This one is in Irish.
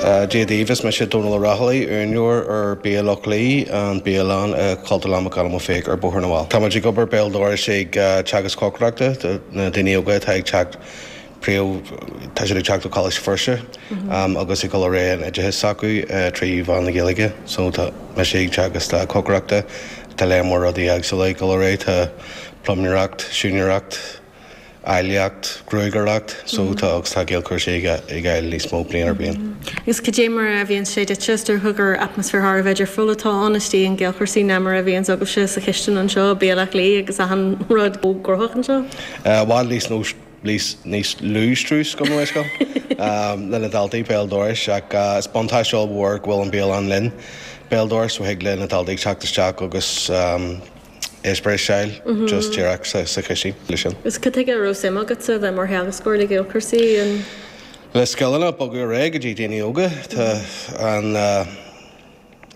Davis me sé Donal Rahallí únior ar béalach lí an béalán cultúlam galm féic ar buthar naháil. Táidir gobar béaldóir sé teagas cócreachta na daine óga teag teag príomh tá sé teachta college firse agus I go ré de sacu trí bhán na ggéige, so me sé teagas tá cócreachta tá lémór a dí ag sa le go ré tá plumnireacht, siúnireacht, Aileacht, Gruigaracht, so tá agus tá géalcur sé I gael ní smó blian ar blian. Is go dé mar a bhíonn sé de Chester thugur atmosfér ar beidir fulatá anistí an géalchursí nemar a bhíonn agus sé sa chiisten an seo béalach lí agus a an rud ó gorthach an seo? Bháil lís níos lústrús go leis go. Lena daltaí béaldóris ach spontáisiúil bhór bhfuil an béal an linn béaldóir so heag lena daltaí teachtasteach agus Ésbreis seil, just tíreach sa chiisi lei sin. Is go ag rosim agat sa bheith mar heagas scóir le géalchursí an... Le scalanna bogu ré go dtí daine óga tá an